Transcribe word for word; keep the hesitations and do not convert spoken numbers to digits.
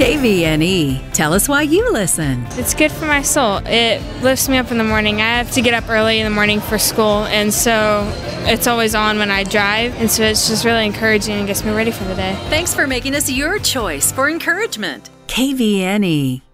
K V N E. Tell us why you listen. It's good for my soul. It lifts me up in the morning. I have to get up early in the morning for school, and so it's always on when I drive, and so it's just really encouraging and gets me ready for the day. Thanks for making us your choice for encouragement. K V N E.